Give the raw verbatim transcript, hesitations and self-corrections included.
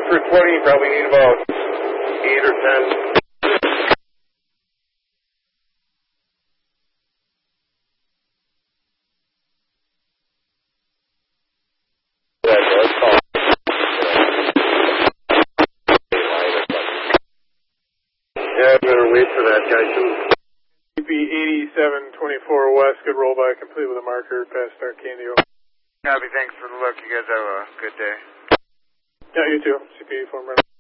for twenty, probably need about eight or ten. Yeah, let's call. Yeah, I better wait for that guy too. C P eighty-seven twenty-four west, good roll by, complete with a marker past Arcandio. Copy, thanks for the look. You guys have a good day. Yeah, you too. C P eighty-four.